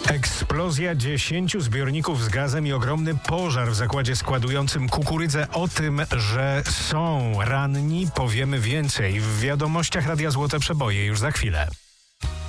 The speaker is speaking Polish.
Eksplozja 10 zbiorników z gazem i ogromny pożar w zakładzie składującym kukurydzę. O tym, że są ranni, powiemy więcej w wiadomościach Radia Złote Przeboje już za chwilę.